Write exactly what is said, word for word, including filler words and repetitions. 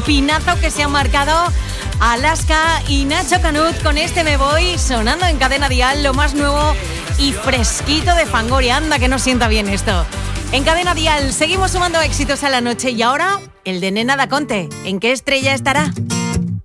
chupinazo que se han marcado Alaska y Nacho Canut con este Me Voy, sonando en Cadena Dial, lo más nuevo y fresquito de Fangoria. Anda, que no sienta bien esto. En Cadena Dial seguimos sumando éxitos a la noche y ahora el de Nena da Conte. ¿En qué estrella estará?